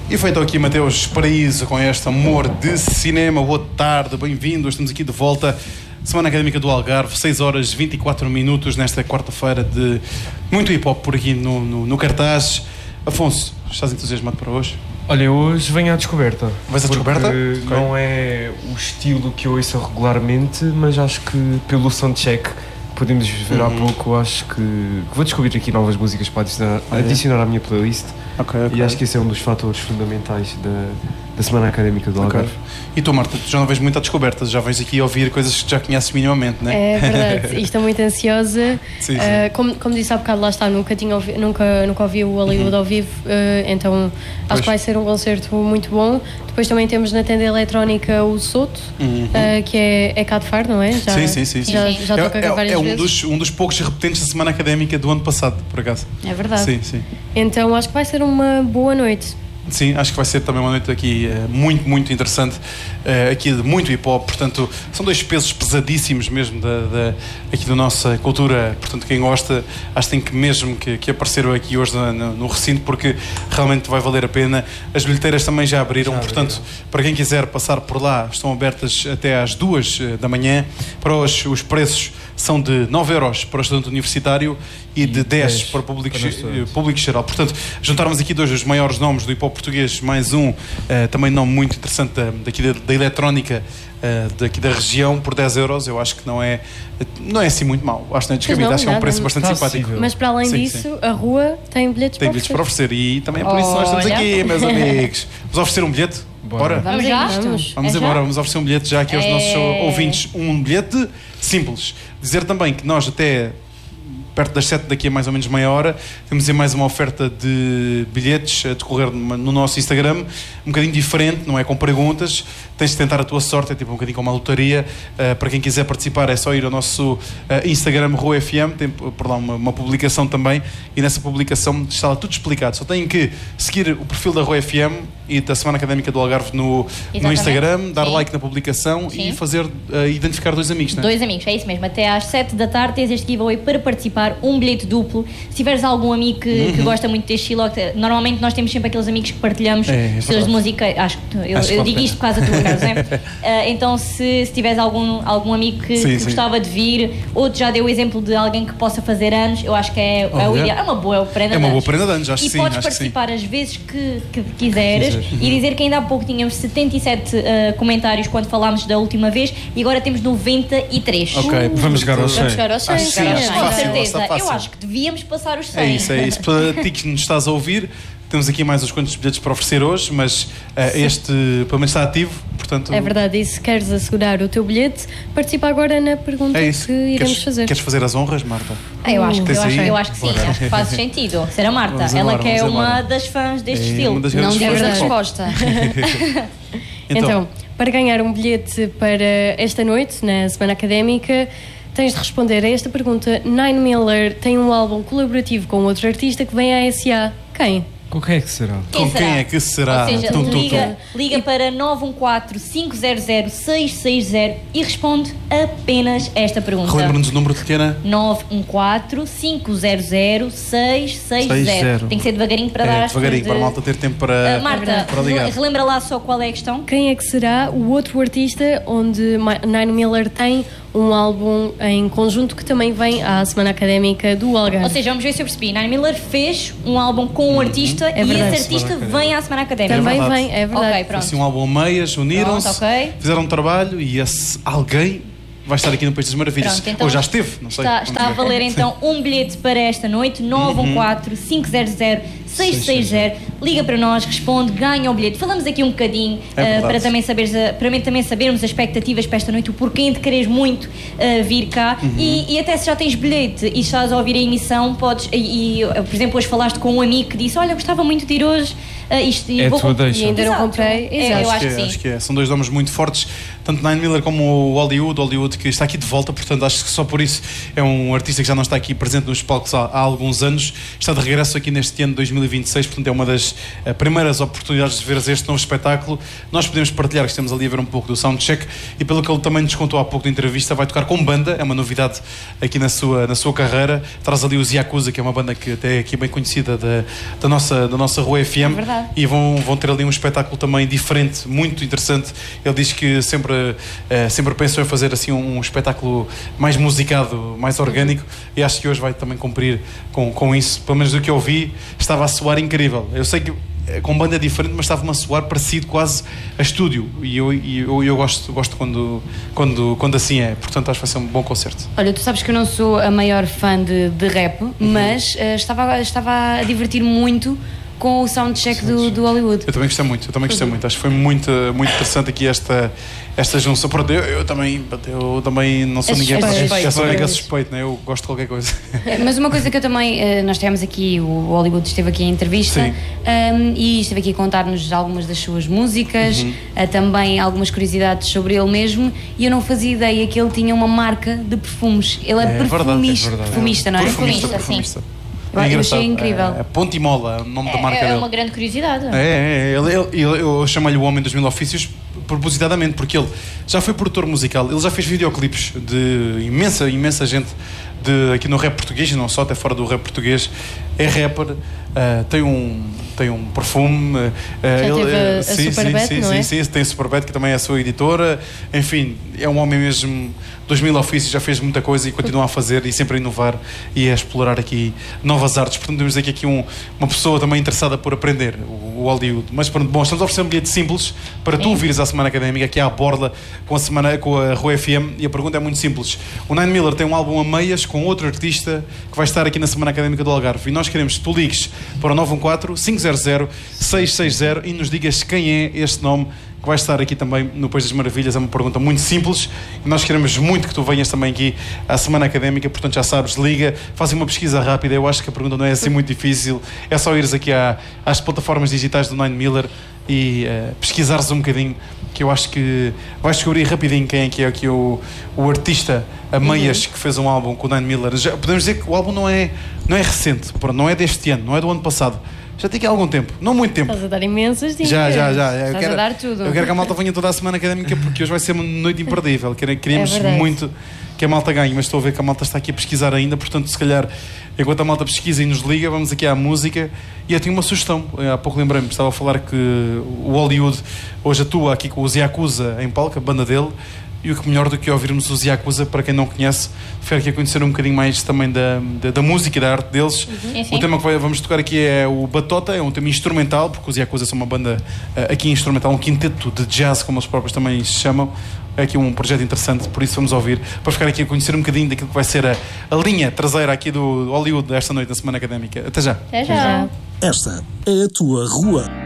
E foi então aqui Mateus Paraíso com este amor de cinema. Boa tarde, bem-vindos, estamos aqui de volta. Semana Académica do Algarve, 6 horas 24 minutos nesta quarta-feira de muito hip-hop por aqui no cartaz. Afonso, estás entusiasmado para hoje? Olha, hoje venho à descoberta. Vais à descoberta? Okay. Não é o estilo que eu ouço regularmente, mas acho que pelo soundcheck podemos ver há pouco, acho que vou descobrir aqui novas músicas para adicionar à minha playlist. Okay. E acho que esse é um dos fatores fundamentais da Semana Académica do Algarve. E tu, Marta, tu já não vens muito à descoberta, já vens aqui ouvir coisas que já conheces minimamente, não é? É verdade, e estou muito ansiosa. Sim. Como disse há bocado, lá está, nunca ouvi o Hollywood ao vivo, então acho que vai ser um concerto muito bom. Depois também temos na tenda eletrónica o Soto, que é cá de Faro, não é? Sim. Já toca várias vezes. Um dos poucos repetentes da Semana Académica do ano passado, por acaso. É verdade. Sim. Então acho que vai ser uma boa noite. Sim, acho que vai ser também uma noite aqui muito interessante, aqui de muito hip-hop, portanto, são dois pesos pesadíssimos mesmo aqui da nossa cultura, portanto, quem gosta, acho que tem que mesmo que aparecer aqui hoje no recinto, porque realmente vai valer a pena. As bilheteiras também já abriram, portanto, para quem quiser passar por lá, estão abertas até às 2 da manhã, para os preços são de 9 euros para o estudante universitário e de 10 para o público geral. Portanto, juntarmos aqui dois dos maiores nomes do hip-hop português, mais um também nome muito interessante daqui da eletrónica, daqui da região, por 10 euros, eu acho que não é assim muito mau. Acho que não é descabido, acho que é um preço bastante simpático. Mas para além disso, a rua tem bilhetes para oferecer. E também é por isso que nós estamos aqui, meus amigos. Vamos oferecer um bilhete? Bora? Vamos embora, vamos oferecer um bilhete já aqui aos nossos ouvintes. Um bilhete simples. Dizer também que nós até perto das 7 daqui a mais ou menos meia hora temos mais uma oferta de bilhetes a decorrer no nosso Instagram, um bocadinho diferente, não é com perguntas, tens de tentar a tua sorte, é tipo um bocadinho como uma lotaria. Para quem quiser participar é só ir ao nosso Instagram Rua FM, tem por lá uma publicação também, e nessa publicação está lá tudo explicado, só têm que seguir o perfil da Rua FM e da Semana Académica do Algarve no Instagram, dar like na publicação e fazer identificar dois amigos, não é? Dois amigos, é isso mesmo, até às 7 da tarde tens este giveaway para participar, um bilhete duplo. Se tiveres algum amigo que gosta muito deste estilo, normalmente nós temos sempre aqueles amigos que partilhamos estilos de música, eu digo isto por causa da tua casa, então se tiveres algum amigo que gostava de vir, outro já deu o exemplo de alguém que possa fazer anos, eu acho que é o ideal, é uma boa prenda de anos. É uma boa prenda de anos, acho que sim. E podes participar às vezes que quiseres e dizer que ainda há pouco tínhamos 77 comentários quando falámos da última vez e agora temos 93. Ok, vamos chegar aos 100. Vamos chegar aos 100. Com certeza, eu acho que devíamos passar os 100. É isso. Para ti que nos estás a ouvir, temos aqui mais uns quantos bilhetes para oferecer hoje, mas este pelo menos está ativo, portanto... É verdade, e se queres assegurar o teu bilhete, participa agora na pergunta que iremos fazer. Queres fazer as honras, Marta? Eu acho que sim, acho que faz sentido. Ser a Marta, ela que é uma das fãs deste estilo. Não digas a resposta. Então, para ganhar um bilhete para esta noite, na Semana Académica, tens de responder a esta pergunta. Nine Miller tem um álbum colaborativo com outro artista que vem à SA. Quem? Com quem é que será? Quem é que será? Ou seja, liga para 914-500-660 e responde apenas esta pergunta. Relembra-nos o número de Tiana? 914-500-660. Tem que ser devagarinho para dar devagarinho, para a malta ter tempo para Marta, ligar. relembra lá só qual é a questão. Quem é que será o outro artista onde Nine Miller tem um álbum em conjunto que também vem à Semana Académica do Algarve? Ou seja, vamos ver se eu percebi. Nine Miller fez um álbum com um artista e esse artista vem à Semana Académica. Também vem, é verdade. Ok, pronto. Assim, um álbum a meias, uniram-se, fizeram um trabalho e esse alguém vai estar aqui no País das Maravilhas. Pronto, então, ou já esteve, não sei. Está a valer então um bilhete para esta noite, 914-500-660. Liga para nós, responde, ganha o bilhete. Falamos aqui um bocadinho para também sabermos as expectativas para esta noite, o porquê de quereres muito vir cá. E até se já tens bilhete e estás a ouvir a emissão, podes. Por exemplo, hoje falaste com um amigo que disse: olha, gostava muito de ir hoje. E ainda não comprei. Eu acho que sim. Acho que é. São dois nomes muito fortes, tanto Nine Miller como o Hollywood. Hollywood, que está aqui de volta, portanto acho que só por isso é um artista que já não está aqui presente nos palcos há alguns anos, está de regresso aqui neste ano de 2026, portanto é uma das primeiras oportunidades de ver este novo espetáculo. Nós podemos partilhar, que estamos ali a ver um pouco do soundcheck, e pelo que ele também nos contou há pouco da entrevista, vai tocar com banda, é uma novidade aqui na sua carreira. Traz ali os Yakuza, que é uma banda que até é aqui bem conhecida da nossa Rua FM, e vão ter ali um espetáculo também diferente, muito interessante. Ele diz que sempre pensou em fazer assim um espetáculo mais musicado, mais orgânico, e acho que hoje vai também cumprir com isso. Pelo menos do que eu vi, estava a soar incrível. Eu sei que com banda é diferente, mas estava-me a soar parecido quase a estúdio, e eu gosto quando assim é, portanto acho que vai ser um bom concerto. Olha, tu sabes que eu não sou a maior fã de rap, mas estava a divertir muito com o soundcheck do Hollywood. Eu também gostei muito, acho que foi muito interessante aqui esta junção. Pronto, eu também não sou ninguém para suspeito, né? Eu gosto de qualquer coisa. Mas uma coisa que eu também, nós tivemos aqui, o Hollywood esteve aqui em entrevista, e esteve aqui a contar-nos algumas das suas músicas, também algumas curiosidades sobre ele mesmo, e eu não fazia ideia que ele tinha uma marca de perfumes. Ele é perfumista, não é? Perfumista. Eu achei incrível. Pontimola, o nome da marca dele. É uma grande curiosidade. Eu chamo-lhe o Homem dos Mil Ofícios propositadamente, porque ele já foi produtor musical, ele já fez videoclipes de imensa gente aqui no rap português, e não só, até fora do rap português. É rapper, tem um perfume. Teve a Superbet, não é? Sim, tem a Superbet, que também é a sua editora. Enfim, é um homem mesmo dos mil ofícios, já fez muita coisa e continua a fazer, e sempre a inovar e a explorar aqui novas artes. Portanto, temos aqui uma pessoa também interessada por aprender, o Hollywood. Mas pronto, bom, estamos a oferecer um bilhete simples para tu vires à Semana Académica, aqui à borda, com a Rua FM, e a pergunta é muito simples. O Nine Miller tem um álbum a meias com outro artista que vai estar aqui na Semana Académica do Algarve, e nós queremos que tu ligues para o 914-500-660 e nos digas quem é este nome que vai estar aqui também no País das Maravilhas. É uma pergunta muito simples e nós queremos muito que tu venhas também aqui à Semana Académica, portanto já sabes, liga, faz uma pesquisa rápida. Eu acho que a pergunta não é assim muito difícil, é só ires aqui às plataformas digitais do Nine Miller e pesquisares um bocadinho, que eu acho que vais descobrir rapidinho quem é que é aqui o artista a meias que fez um álbum com o Nine Miller. Já podemos dizer que o álbum não é recente, não é deste ano, não é do ano passado. Já tem aqui há algum tempo, não muito tempo. Estás a dar imensas dicas. Já. Estás a dar tudo. Eu quero que a malta venha toda a Semana Académica, porque hoje vai ser uma noite imperdível. Queríamos muito que a malta ganhe, mas estou a ver que a malta está aqui a pesquisar ainda, portanto, se calhar, enquanto a malta pesquisa e nos liga, vamos aqui à música. E eu tenho uma sugestão, há pouco lembrei-me, estava a falar que o Hollywood hoje atua aqui com os Yakuza em palco, a banda dele. E o que melhor do que ouvirmos os Yakuza, para quem não conhece, ficar aqui a conhecer um bocadinho mais também da música e da arte deles. O tema que vamos tocar aqui é o Batota, é um tema instrumental, porque os Yakuza são uma banda aqui instrumental, um quinteto de jazz, como eles próprios também se chamam. É aqui um projeto interessante, por isso vamos ouvir, para ficar aqui a conhecer um bocadinho daquilo que vai ser a linha traseira aqui do Hollywood esta noite na Semana Académica. Até já. Até já. Esta é a tua rua.